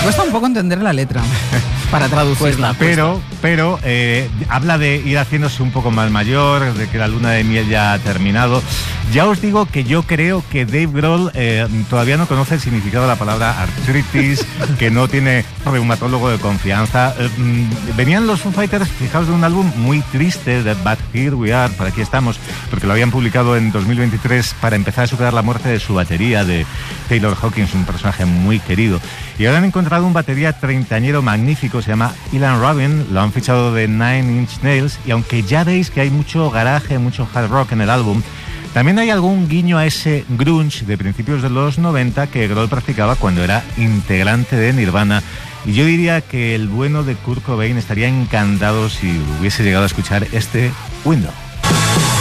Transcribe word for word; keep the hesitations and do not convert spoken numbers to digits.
cuesta un poco entender la letra para traducirla. Pero, pero eh, habla de ir haciéndose un poco más mayor, de que la luna de miel ya ha terminado. Ya os digo que yo creo que Dave Grohl eh, todavía no conoce el significado de la palabra artritis, que no tiene reumatólogo de confianza. Eh, venían los Foo Fighters, fijaos, de un álbum muy triste, de But Here We Are, por aquí estamos, porque lo habían publicado en dos mil veintitrés para empezar a superar la muerte de su batería, de Taylor Hawkins, un personaje muy querido. Y ahora han encontrado un batería treintañero magnífico, se llama Ilan Rabin, lo han fichado de Nine Inch Nails, y aunque ya veis que hay mucho garaje, mucho hard rock en el álbum, también hay algún guiño a ese grunge de principios de los noventa que Grohl practicaba cuando era integrante de Nirvana. Y yo diría que el bueno de Kurt Cobain estaría encantado si hubiese llegado a escuchar este Window.